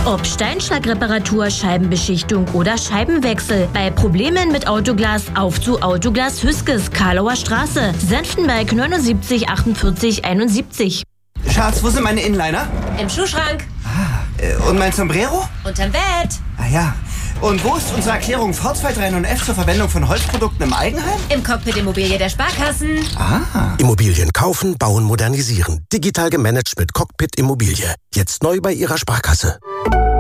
Ob Steinschlagreparatur, Scheibenbeschichtung oder Scheibenwechsel. Bei Problemen mit Autoglas auf zu Autoglas Hüskes, Karlauer Straße, Senftenberg 79 48 71. Schatz, wo sind meine Inliner? Im Schuhschrank. Und mein Sombrero? Unterm Bett. Ah ja. Und wo ist unsere Erklärung V239F zur Verwendung von Holzprodukten im Eigenheim? Im Cockpit Immobilie der Sparkassen. Immobilien kaufen, bauen, modernisieren. Digital gemanagt mit Cockpit Immobilie. Jetzt neu bei Ihrer Sparkasse.